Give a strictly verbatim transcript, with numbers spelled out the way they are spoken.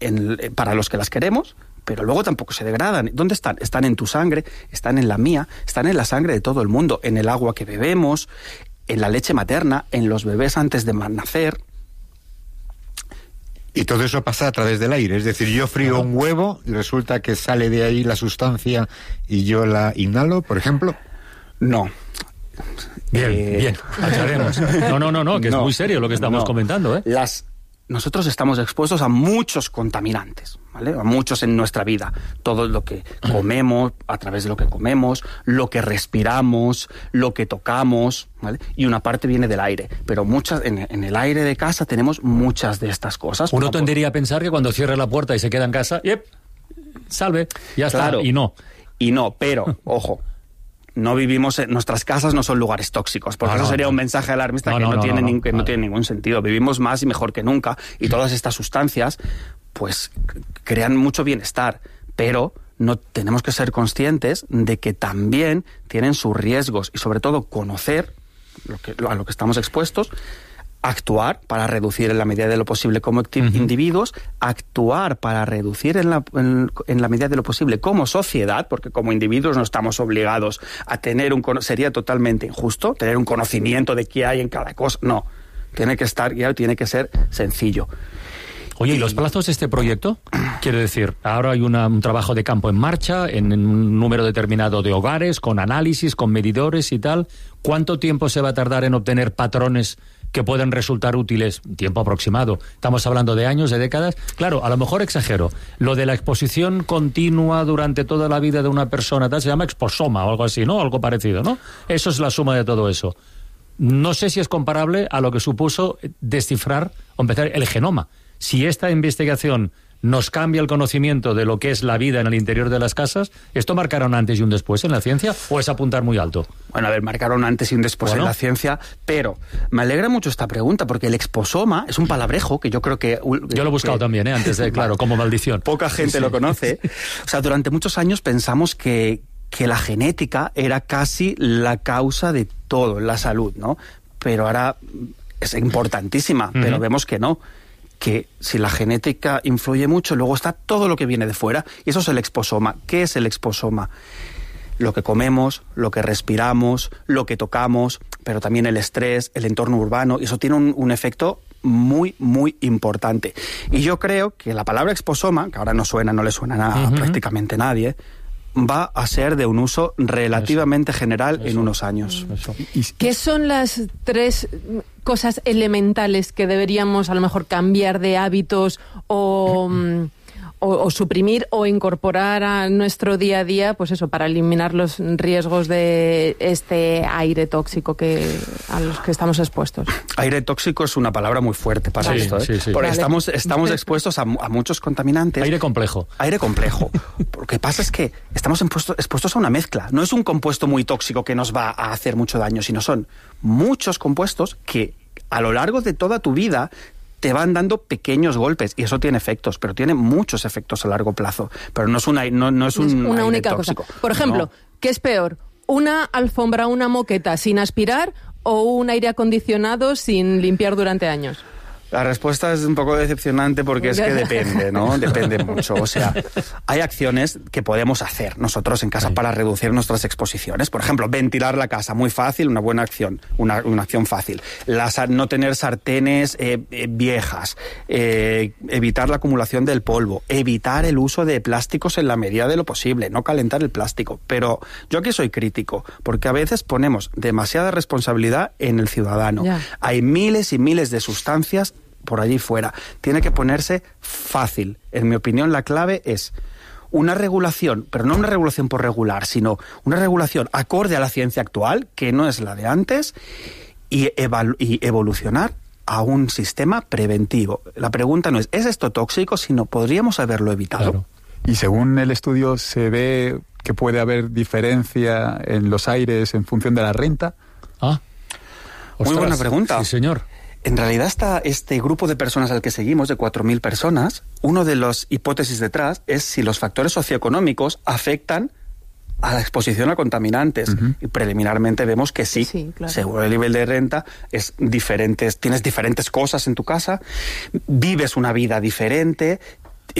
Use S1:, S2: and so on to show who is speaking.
S1: en, para los que las queremos, pero luego tampoco se degradan. ¿Dónde están? Están en tu sangre, están en la mía, están en la sangre de todo el mundo, en el agua que bebemos, en la leche materna, en los bebés antes de nacer.
S2: Y todo eso pasa a través del aire, es decir, yo frío un huevo y resulta que sale de ahí la sustancia y yo la inhalo, por ejemplo.
S1: No.
S3: Bien,
S1: eh...
S3: bien, aclaremos. No, no, no, no, que no, es muy serio lo que estamos no. comentando, ¿eh?
S1: Las... Nosotros estamos expuestos a muchos contaminantes, ¿vale? A muchos en nuestra vida. Todo lo que comemos, a través de lo que comemos, lo que respiramos, lo que tocamos, ¿vale? Y una parte viene del aire. Pero muchas en, en el aire de casa tenemos muchas de estas cosas.
S3: Uno tendería a pensar que cuando cierre la puerta y se queda en casa, ¡yep! Salve, ya
S1: claro,
S3: está. Y no.
S1: Y no, pero, ojo, no vivimos en nuestras casas, no son lugares tóxicos, porque no, eso sería no. un mensaje alarmista no, que, no, no, no, tiene, no, no, que no, no tiene ningún sentido. Vivimos más y mejor que nunca, y todas estas sustancias pues crean mucho bienestar, pero no tenemos que ser conscientes de que también tienen sus riesgos, y sobre todo conocer lo que, a lo que estamos expuestos, actuar para reducir en la medida de lo posible como uh-huh. individuos, actuar para reducir en la, en, en la medida de lo posible como sociedad, porque como individuos no estamos obligados a tener un... Sería totalmente injusto tener un conocimiento de qué hay en cada cosa. No, tiene que estar guiado, tiene que ser sencillo.
S3: Oye, ¿y los plazos de este proyecto? Quiero decir, ahora hay una, un trabajo de campo en marcha, en, en un número determinado de hogares, con análisis, con medidores y tal. ¿Cuánto tiempo se va a tardar en obtener patrones que pueden resultar útiles? Tiempo aproximado. Estamos hablando de años, de décadas. Claro, a lo mejor exagero. Lo de la exposición continua durante toda la vida de una persona, tal, se llama exposoma o algo así, ¿no? Algo parecido, ¿no? Eso es la suma de todo eso. No sé si es comparable a lo que supuso descifrar o empezar el genoma. Si esta investigación nos cambia el conocimiento de lo que es la vida en el interior de las casas, ¿esto marcará un antes y un después en la ciencia o es apuntar muy alto?
S1: Bueno, a ver, marcará un antes y un después bueno. en la ciencia, pero me alegra mucho esta pregunta porque el exposoma es un palabrejo que yo creo que...
S3: Yo lo he buscado
S1: que,
S3: también, ¿eh? Antes de, claro, como maldición.
S1: Poca gente sí. lo conoce. O sea, durante muchos años pensamos que, que la genética era casi la causa de todo en la salud, ¿no? Pero ahora es importantísima, uh-huh. pero vemos que no. Que si la genética influye mucho, luego está todo lo que viene de fuera, y eso es el exposoma. ¿Qué es el exposoma? Lo que comemos, lo que respiramos, lo que tocamos, pero también el estrés, el entorno urbano, y eso tiene un, un efecto muy, muy importante. Y yo creo que la palabra exposoma, que ahora no suena, no le suena a uh-huh. prácticamente nadie, va a ser de un uso relativamente eso, general eso, en unos años.
S4: Eso. ¿Qué son las tres cosas elementales que deberíamos a lo mejor cambiar de hábitos o, o, o suprimir o incorporar a nuestro día a día, pues eso, para eliminar los riesgos de este aire tóxico que a los que estamos expuestos?
S1: Aire tóxico es una palabra muy fuerte para
S3: sí,
S1: esto, ¿eh?
S3: Sí, sí.
S1: Porque
S4: vale.
S1: estamos, estamos expuestos a, a muchos contaminantes.
S3: Aire complejo.
S1: Aire complejo. Lo que pasa es que estamos expuestos, expuestos a una mezcla. No es un compuesto muy tóxico que nos va a hacer mucho daño, sino son muchos compuestos que a lo largo de toda tu vida te van dando pequeños golpes, y eso tiene efectos, pero tiene muchos efectos a largo plazo. Pero no es una, no, no es un
S4: es una
S1: aire
S4: única
S1: tóxico.
S4: cosa. Por ejemplo, no. ¿Qué es peor? ¿Una alfombra, una moqueta sin aspirar o un aire acondicionado sin limpiar durante años?
S1: La respuesta es un poco decepcionante porque es que depende, ¿no? Depende mucho. O sea, hay acciones que podemos hacer nosotros en casa sí. para reducir nuestras exposiciones. Por ejemplo, ventilar la casa, muy fácil, una buena acción, una, una acción fácil. Las, no tener sartenes eh, eh, viejas, eh, evitar la acumulación del polvo, evitar el uso de plásticos en la medida de lo posible, no calentar el plástico. Pero yo aquí soy crítico, porque a veces ponemos demasiada responsabilidad en el ciudadano. Ya. Hay miles y miles de sustancias por allí fuera. Tiene que ponerse fácil. En mi opinión, la clave es una regulación, pero no una regulación por regular, sino una regulación acorde a la ciencia actual, que no es la de antes, y, evalu- y evolucionar a un sistema preventivo. La pregunta no es, ¿es esto tóxico?, sino ¿podríamos haberlo evitado?
S3: Claro.
S5: Y según el estudio, ¿se ve que puede haber diferencia en los aires en función de la renta?
S3: Ah,
S1: Ostras, muy buena pregunta.
S3: Sí, señor.
S1: En realidad está este grupo de personas al que seguimos, de cuatro mil personas, uno de las hipótesis detrás es si los factores socioeconómicos afectan a la exposición a contaminantes. Uh-huh. Y preliminarmente vemos que sí,
S4: sí, claro.
S1: Según el nivel de renta, es diferentes, tienes diferentes cosas en tu casa, vives una vida diferente,